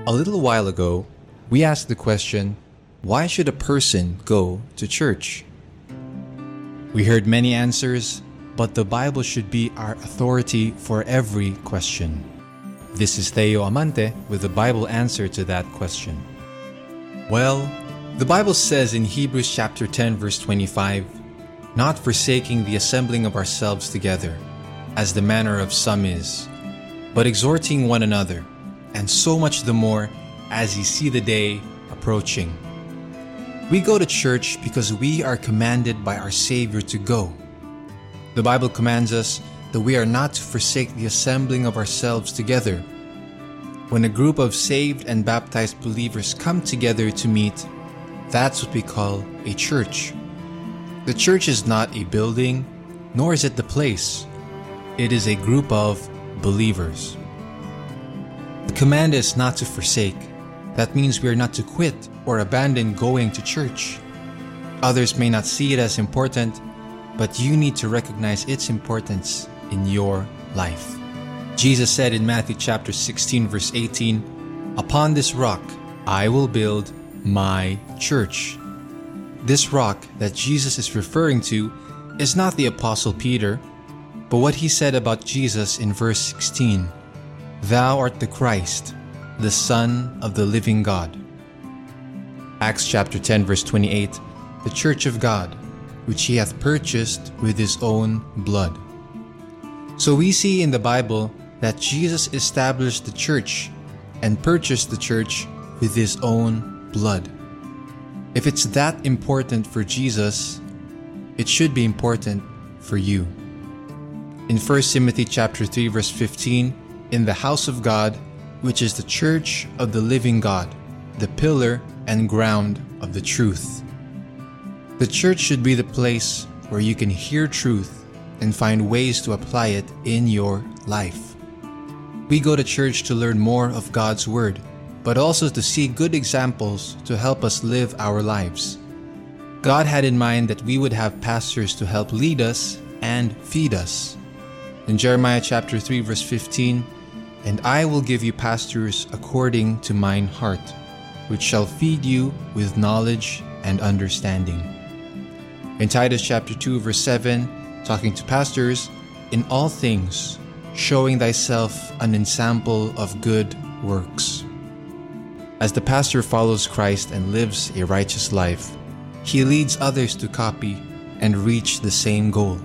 A little while ago, we asked the question, why should a person go to church? We heard many answers, but the Bible should be our authority for every question. This is Theo Amante with the Bible answer to that question. Well, the Bible says in Hebrews chapter 10 verse 25, not forsaking the assembling of ourselves together, as the manner of some is, but exhorting one another, and so much the more as ye see the day approaching. We go to church because we are commanded by our Savior to go. The Bible commands us that we are not to forsake the assembling of ourselves together. When a group of saved and baptized believers come together to meet, that's what we call a church. The church is not a building, nor is it the place. It is a group of believers. The command is not to forsake. That means we are not to quit or abandon going to church. Others may not see it as important, but you need to recognize its importance in your life. Jesus said in Matthew chapter 16 verse 18, upon this rock I will build my church. This rock that Jesus is referring to is not the Apostle Peter, but what he said about Jesus in verse 16, thou art the Christ, the Son of the living God. Acts chapter 10 verse 28, the church of God, which he hath purchased with his own blood. So we see in the Bible that Jesus established the church and purchased the church with his own blood. If it's that important for Jesus, it should be important for you. In 1 Timothy chapter 3 verse 15, in the house of God, which is the church of the living God, the pillar and ground of the truth. The church should be the place where you can hear truth and find ways to apply it in your life. We go to church to learn more of God's Word, but also to see good examples to help us live our lives. God had in mind that we would have pastors to help lead us and feed us. In Jeremiah chapter 3 verse 15, and I will give you pastors according to mine heart, which shall feed you with knowledge and understanding. In Titus chapter 2 verse 7, talking to pastors, in all things, showing thyself an ensample of good works. As the pastor follows Christ and lives a righteous life, he leads others to copy and reach the same goal.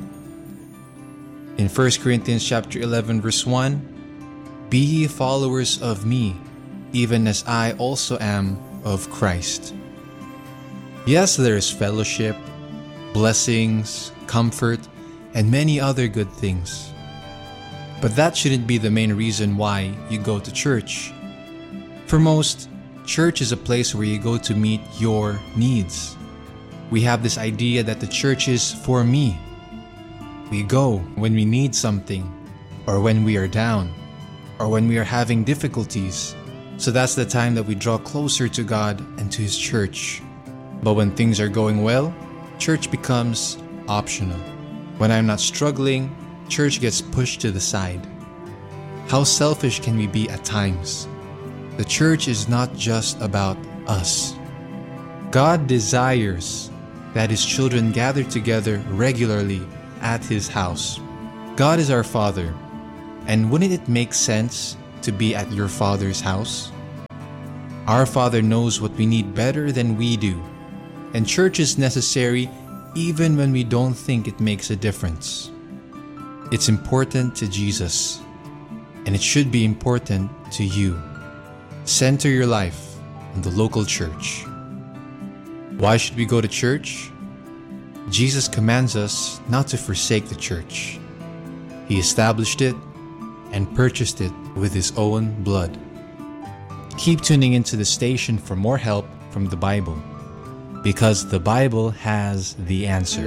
In 1 Corinthians chapter 11 verse 1, be ye followers of me, even as I also am of Christ. Yes, there is fellowship, blessings, comfort, and many other good things. But that shouldn't be the main reason why you go to church. For most, church is a place where you go to meet your needs. We have this idea that the church is for me. We go when we need something, or when we are down, or when we are having difficulties. So that's the time that we draw closer to God and to His church. But when things are going well, church becomes optional. When I'm not struggling, church gets pushed to the side. How selfish can we be at times? The church is not just about us. God desires that His children gather together regularly at His house. God is our Father, and wouldn't it make sense to be at your Father's house? Our Father knows what we need better than we do, and church is necessary even when we don't think it makes a difference. It's important to Jesus, and it should be important to you. Center your life in the local church. Why should we go to church? Jesus commands us not to forsake the church. He established it and purchased it with His own blood. Keep tuning into the station for more help from the Bible, because the Bible has the answer.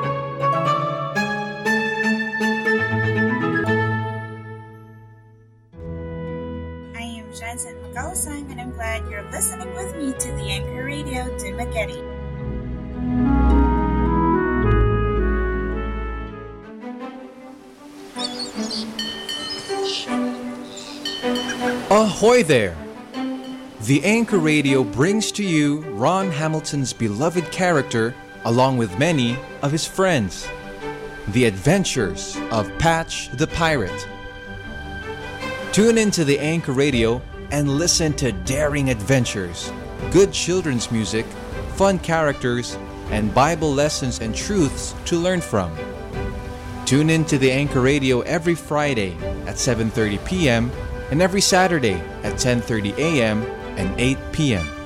And I'm glad you're listening with me to the Anchor Radio Dumaguete. Ahoy there! The Anchor Radio brings to you Ron Hamilton's beloved character along with many of his friends. The Adventures of Patch the Pirate. Tune into the Anchor Radio and listen to daring adventures, good children's music, fun characters, and Bible lessons and truths to learn from. Tune in to the Anchor Radio every Friday at 7:30 p.m. and every Saturday at 10:30 a.m. and 8 p.m.